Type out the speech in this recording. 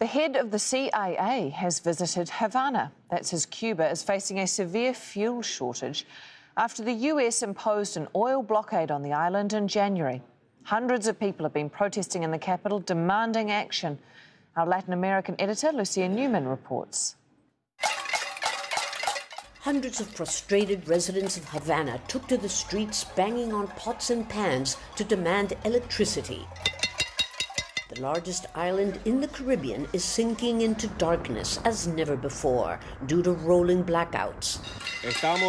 The head of the CIA has visited Havana. That's as Cuba is facing a severe fuel shortage after the US imposed an oil blockade on the island in January. Hundreds of people have been protesting in the capital, demanding action. Our Latin American editor, Lucia Newman, reports. Hundreds of frustrated residents of Havana took to the streets, banging on pots and pans to demand electricity. The largest island in the Caribbean is sinking into darkness as never before due to rolling blackouts.